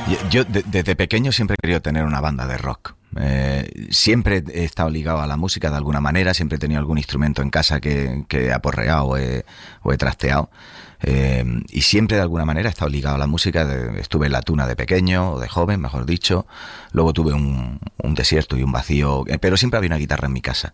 Desde pequeño siempre he querido tener una banda de rock. Siempre he estado ligado a la música de alguna manera, siempre he tenido algún instrumento en casa que he aporreado o he trasteado. Y siempre de alguna manera he estado ligado a la música. Estuve en la tuna de pequeño, o de joven, mejor dicho. Luego tuve un desierto y un vacío, pero siempre había una guitarra en mi casa.